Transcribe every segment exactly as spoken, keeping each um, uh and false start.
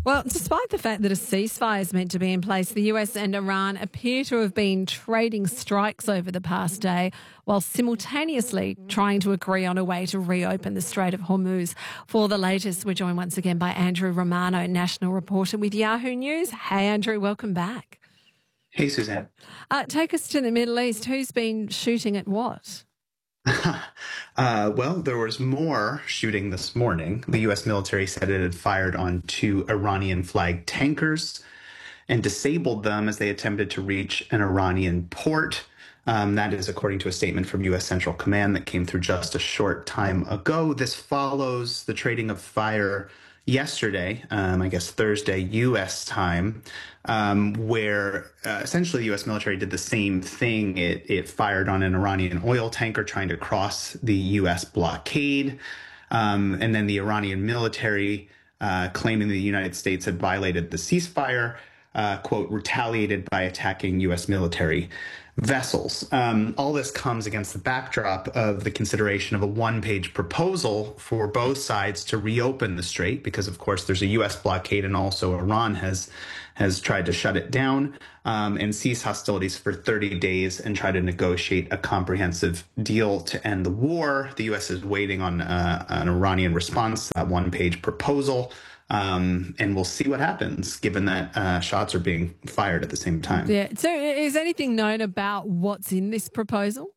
Well, despite the fact that a ceasefire is meant to be in place, the U S and Iran appear to have been trading strikes over the past day while simultaneously trying to agree on a way to reopen the Strait of Hormuz. For the latest, we're joined once again by Andrew Romano, national reporter with Yahoo News. Hey, Andrew, welcome back. Hey, Suzanne. Uh, take us to the Middle East. Who's been shooting at what? uh, well, there was more shooting this morning. The U S military said it had fired on two Iranian-flagged tankers and disabled them as they attempted to reach an Iranian port. Um, that is according to a statement from U S Central Command that came through just a short time ago. This follows the trading of fire yesterday, um, I guess Thursday, U S time, um, where uh, essentially the U S military did the same thing. It, it fired on an Iranian oil tanker trying to cross the U S blockade. Um, and then the Iranian military, uh, claiming the United States had violated the ceasefire, uh, quote, retaliated by attacking U S military vessels. Um, all this comes against the backdrop of the consideration of a one-page proposal for both sides to reopen the strait, because of course there's a U S blockade and also Iran has has tried to shut it down um, and cease hostilities for thirty days and try to negotiate a comprehensive deal to end the war. The U S is waiting on uh, an Iranian response to that one-page proposal. Um, and we'll see what happens, given that uh, shots are being fired at the same time. Yeah. So is anything known about what's in this proposal?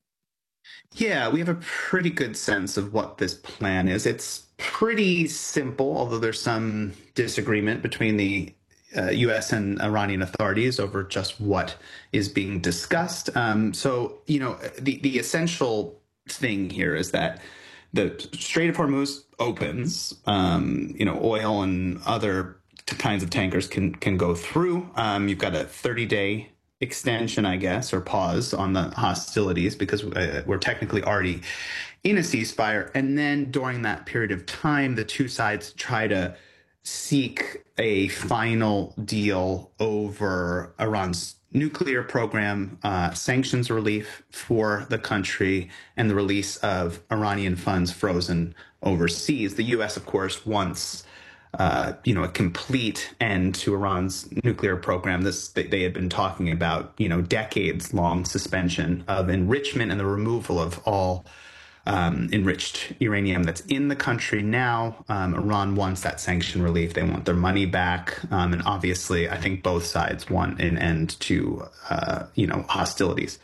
Yeah, we have a pretty good sense of what this plan is. It's pretty simple, although there's some disagreement between the uh, U S and Iranian authorities over just what is being discussed. Um, so, you know, the, the essential thing here is that the Strait of Hormuz opens, um, you know, oil and other kinds of tankers can can go through. Um, you've got a thirty-day extension, I guess, or pause on the hostilities because uh, we're technically already in a ceasefire. And then during that period of time, the two sides try to seek a final deal over Iran's nuclear program, uh, sanctions relief for the country, and the release of Iranian funds frozen overseas. The U S, of course, wants uh, you know, a complete end to Iran's nuclear program. This they, they had been talking about, you know, decades-long suspension of enrichment and the removal of all Um, enriched uranium that's in the country now. Um, Iran wants that sanction relief. They want their money back. Um, and obviously, I think both sides want an end to, uh, you know, hostilities.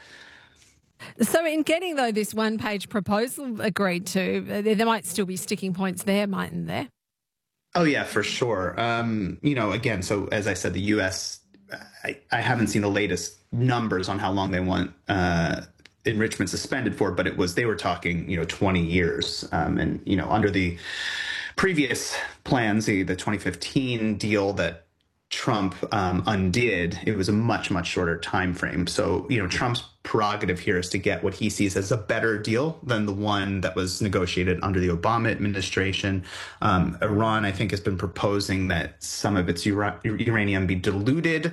So in getting, though, this one-page proposal agreed to, there might still be sticking points there, mightn't there? Oh, yeah, for sure. Um, you know, again, so as I said, the U S, I, I haven't seen the latest numbers on how long they want uh enrichment suspended for, but it was, they were talking, you know, twenty years. Um, and, you know, under the previous plans, the, the twenty fifteen deal that Trump um, undid, it was a much, much shorter time frame. So, you know, Trump's prerogative here is to get what he sees as a better deal than the one that was negotiated under the Obama administration. Um, Iran, I think, has been proposing that some of its ura- uranium be diluted,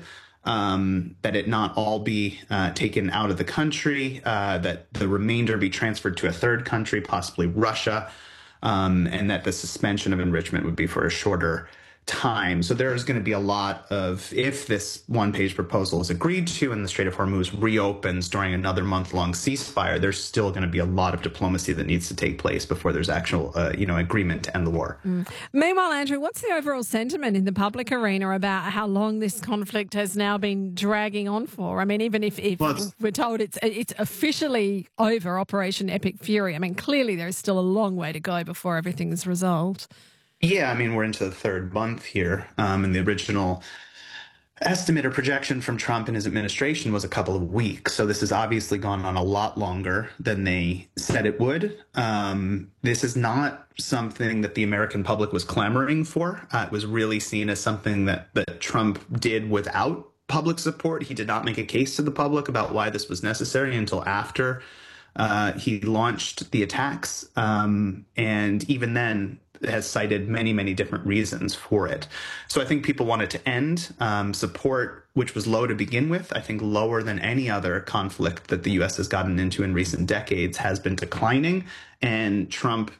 Um, that it not all be uh, taken out of the country, uh, that the remainder be transferred to a third country, possibly Russia, um, and that the suspension of enrichment would be for a shorter time. So there's going to be a lot of, if this one-page proposal is agreed to and the Strait of Hormuz reopens during another month-long ceasefire, there's still going to be a lot of diplomacy that needs to take place before there's actual, uh, you know, agreement to end the war. Mm. Meanwhile, Andrew, what's the overall sentiment in the public arena about how long this conflict has now been dragging on for? I mean, even if, if well, we're told it's it's officially over, Operation Epic Fury, I mean, clearly there's still a long way to go before everything is resolved. Yeah, I mean, we're into the third month here, um, and the original estimate or projection from Trump and his administration was a couple of weeks. So this has obviously gone on a lot longer than they said it would. Um, this is not something that the American public was clamoring for. Uh, it was really seen as something that, that Trump did without public support. He did not make a case to the public about why this was necessary until after uh, he launched the attacks. Um, and even then, has cited many, many different reasons for it. So I think people wanted to end um, support, which was low to begin with. I think lower than any other conflict that the U S has gotten into in recent decades, has been declining. And Trump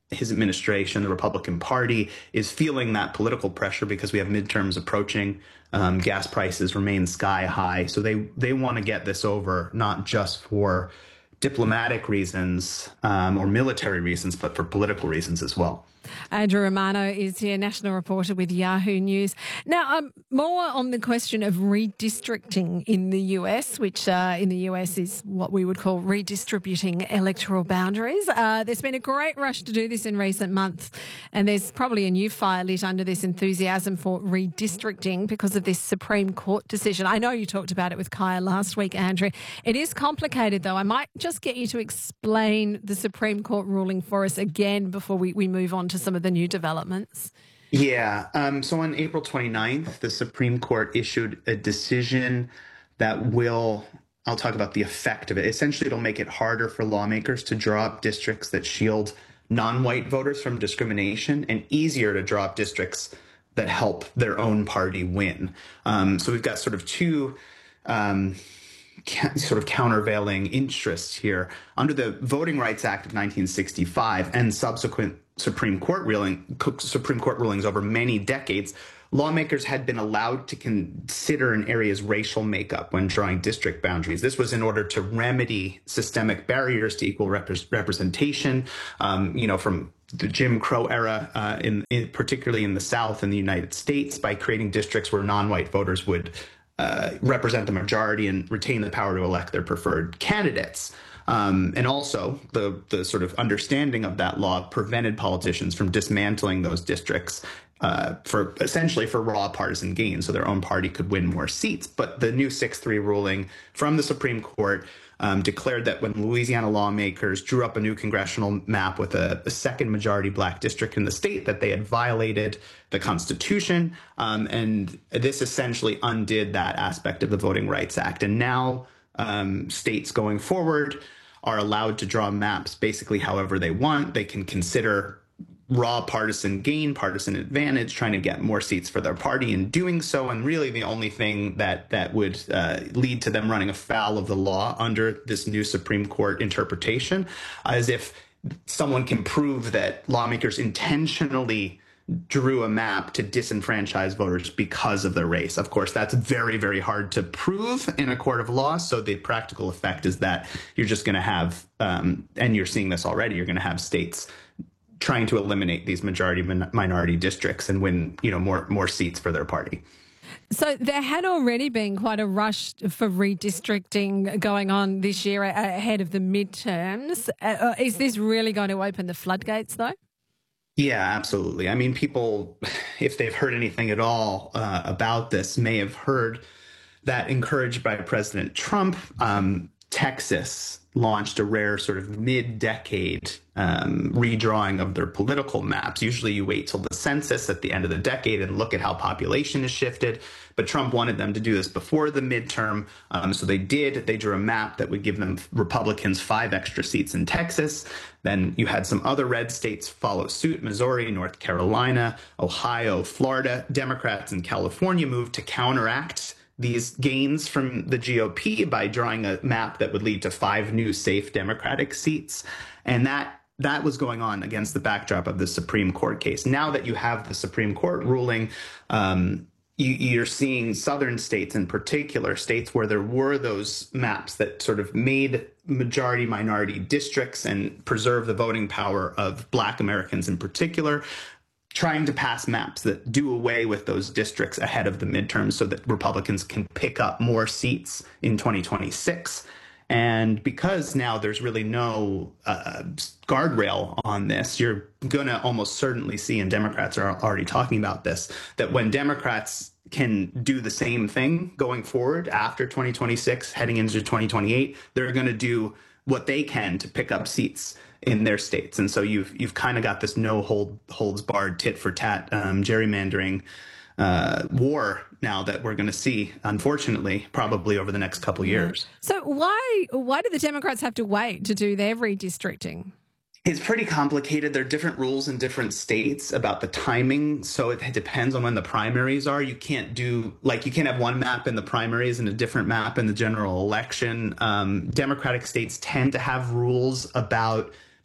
his administration, the Republican Party, is feeling that political pressure because we have midterms approaching. Um, gas prices remain sky high. So they, they want to get this over, not just for diplomatic reasons um, or military reasons, but for political reasons as well. Andrew Romano is here, national reporter with Yahoo News. Now, um, more on the question of redistricting in the U S, which uh, in the U S is what we would call redistributing electoral boundaries. Uh, there's been a great rush to do this in recent months, and there's probably a new fire lit under this enthusiasm for redistricting because of this Supreme Court decision. I know you talked about it with Kaya last week, Andrew. It is complicated, though. I might just get you to explain the Supreme Court ruling for us again before we, we move on to some of the new developments. Yeah. Um, so on April twenty-ninth, the Supreme Court issued a decision that will, I'll talk about the effect of it. Essentially, it'll make it harder for lawmakers to draw up districts that shield non-white voters from discrimination and easier to draw up districts that help their own party win. Um, so we've got sort of two um, sort of countervailing interests here. Under the Voting Rights Act of nineteen sixty-five and subsequent Supreme Court ruling, Supreme Court rulings over many decades, lawmakers had been allowed to consider an area's racial makeup when drawing district boundaries. This was in order to remedy systemic barriers to equal rep- representation, um, you know, from the Jim Crow era, uh, in, in particularly in the South in the United States, by creating districts where non-white voters would uh, represent the majority and retain the power to elect their preferred candidates. Um, and also, the the sort of understanding of that law prevented politicians from dismantling those districts uh, for essentially for raw partisan gain, so their own party could win more seats. But the new six three ruling from the Supreme Court um, declared that when Louisiana lawmakers drew up a new congressional map with a, a second majority black district in the state, that they had violated the Constitution. Um, and this essentially undid that aspect of the Voting Rights Act. And now um, states going forward are allowed to draw maps basically however they want. They can consider raw partisan gain, partisan advantage, trying to get more seats for their party in doing so. And really the only thing that that would uh, lead to them running afoul of the law under this new Supreme Court interpretation uh, is if someone can prove that lawmakers intentionally drew a map to disenfranchise voters because of their race. Of course, that's very, very hard to prove in a court of law. So the practical effect is that you're just going to have, um, and you're seeing this already, you're going to have states trying to eliminate these majority min- minority districts and win, you know, more more seats for their party. So there had already been quite a rush for redistricting going on this year ahead of the midterms. Uh, is this really going to open the floodgates, though? Yeah, absolutely. I mean, people, if they've heard anything at all uh, about this, may have heard that, encouraged by President Trump, um, Texas launched a rare sort of mid-decade um, redrawing of their political maps. Usually you wait till the census at the end of the decade and look at how population has shifted. But Trump wanted them to do this before the midterm. Um, so they did. They drew a map that would give them Republicans five extra seats in Texas. Then you had some other red states follow suit: Missouri, North Carolina, Ohio, Florida. Democrats in California moved to counteract these gains from the G O P by drawing a map that would lead to five new safe Democratic seats. And that that was going on against the backdrop of the Supreme Court case. Now that you have the Supreme Court ruling, um, you, you're seeing southern states in particular, states where there were those maps that sort of made majority minority districts and preserve the voting power of Black Americans in particular, trying to pass maps that do away with those districts ahead of the midterms so that Republicans can pick up more seats in twenty twenty-six. And because now there's really no uh, guardrail on this, you're going to almost certainly see, and Democrats are already talking about this, that when Democrats can do the same thing going forward after twenty twenty-six, heading into twenty twenty-eight, they're going to do what they can to pick up seats in their states. And so you've you've kind of got this no hold holds barred tit for tat um, gerrymandering uh, war now that we're going to see, unfortunately, probably over the next couple of years. So why why do the Democrats have to wait to do their redistricting? It's pretty complicated. There are different rules in different states about the timing. So it depends on when the primaries are. You can't do, like, you can't have one map in the primaries and a different map in the general election. Um, Democratic states tend to have rules about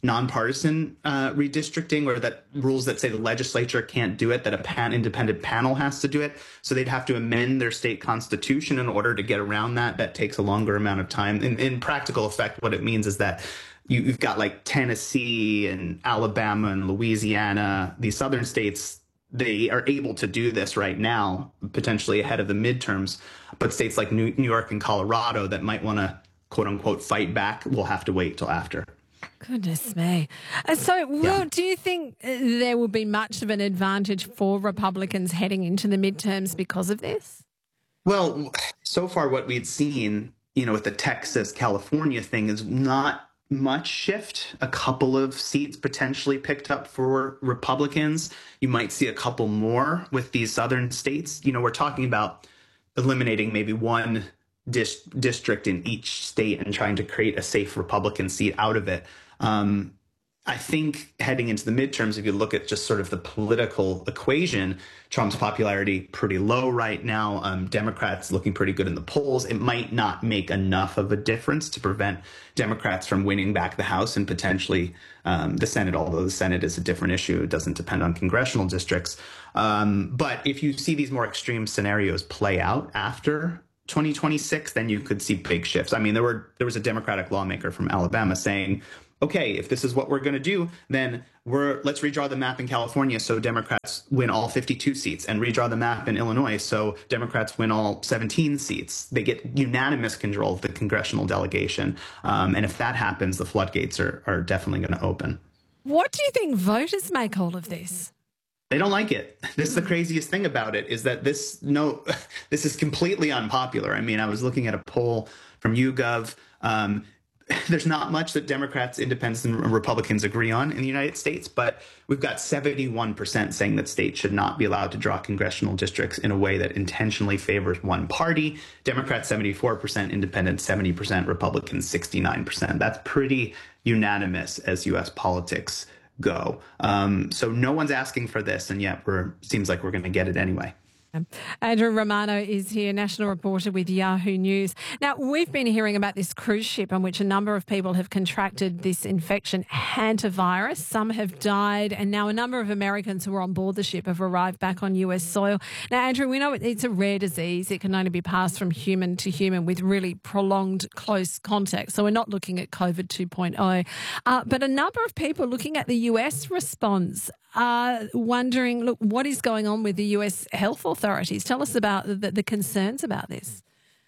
nonpartisan uh, redistricting, or that rules that say the legislature can't do it, that a pan independent panel has to do it. So they'd have to amend their state constitution in order to get around that. That takes a longer amount of time. In, in practical effect, what it means is that you, you've got like Tennessee and Alabama and Louisiana, these southern states. They are able to do this right now, potentially ahead of the midterms. But states like New, New York and Colorado that might want to, quote unquote, fight back will have to wait till after. Goodness me. Uh, so, Will, yeah. do you think uh, there will be much of an advantage for Republicans heading into the midterms because of this? Well, so far what we'd seen, you know, with the Texas, California thing is not much shift. A couple of seats potentially picked up for Republicans. You might see a couple more with these southern states. You know, we're talking about eliminating maybe one dis- district in each state and trying to create a safe Republican seat out of it. Um, I think heading into the midterms, if you look at just sort of the political equation, Trump's popularity pretty low right now. Um, Democrats looking pretty good in the polls. It might not make enough of a difference to prevent Democrats from winning back the House and potentially um, the Senate, although the Senate is a different issue. It doesn't depend on congressional districts. Um, but if you see these more extreme scenarios play out after twenty twenty-six, then you could see big shifts. I mean, there were there was a Democratic lawmaker from Alabama saying, okay, if this is what we're going to do, then we're let's redraw the map in California so Democrats win all fifty-two seats, and redraw the map in Illinois so Democrats win all seventeen seats. They get unanimous control of the congressional delegation. Um, and if that happens, the floodgates are, are definitely going to open. What do you think voters make all of this? They don't like it. This is the craziest thing about it, is that this no, this is completely unpopular. I mean, I was looking at a poll from YouGov. Um, There's not much that Democrats, independents, and Republicans agree on in the United States, but we've got seventy-one percent saying that states should not be allowed to draw congressional districts in a way that intentionally favors one party. Democrats, seventy-four percent, independents, seventy percent, Republicans, sixty-nine percent. That's pretty unanimous as U S politics go. Um, so no one's asking for this, and yet we're seems like we're going to get it anyway. Andrew Romano is here, national reporter with Yahoo News. Now, we've been hearing about this cruise ship on which a number of people have contracted this infection, hantavirus. Some have died, and now a number of Americans who were on board the ship have arrived back on U S soil. Now, Andrew, we know it's a rare disease. It can only be passed from human to human with really prolonged close contact. So we're not looking at COVID two point oh. Uh, but a number of people looking at the U S response are wondering, look, what is going on with the U S health authorities? Tell us about the, the concerns about this.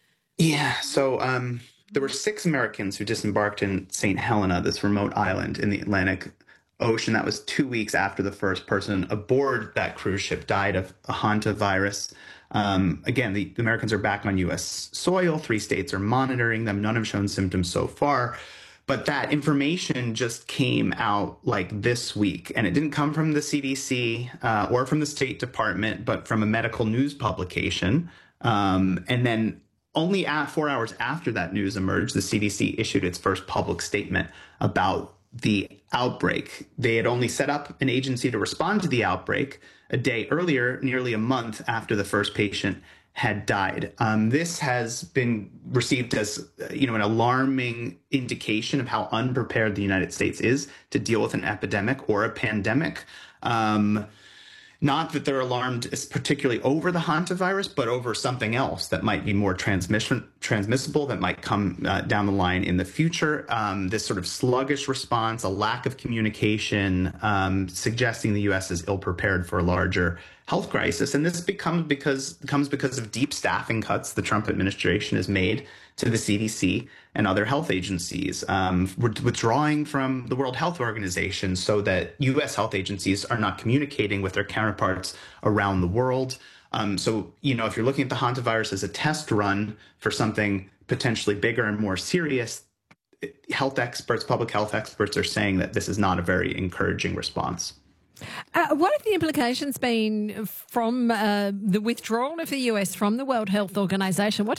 Yeah, so um, there were six Americans who disembarked in Saint Helena, this remote island in the Atlantic Ocean. That was two weeks after the first person aboard that cruise ship died of a hantavirus. Um, again, the, the Americans are back on U S soil. Three states are monitoring them. None have shown symptoms so far. But that information just came out like this week, and it didn't come from the C D C uh, or from the State Department, but from a medical news publication. Um, and then only at four hours after that news emerged, the C D C issued its first public statement about the outbreak. They had only set up an agency to respond to the outbreak a day earlier, nearly a month after the first patient had died. Um, this has been received as, you know, an alarming indication of how unprepared the United States is to deal with an epidemic or a pandemic. Um, not that they're alarmed particularly over the hantavirus, but over something else that might be more transmission transmissible, that might come uh, down the line in the future. Um, this sort of sluggish response, a lack of communication, um, suggesting the U S is ill prepared for a larger health crisis. And this becomes because comes because of deep staffing cuts the Trump administration has made to the C D C and other health agencies. Um, we're withdrawing from the World Health Organization so that U S health agencies are not communicating with their counterparts around the world. Um, so, you know, if you're looking at the hantavirus as a test run for something potentially bigger and more serious, health experts, public health experts are saying that this is not a very encouraging response. Uh, what have the implications been from uh, the withdrawal of the U S from the World Health Organization? What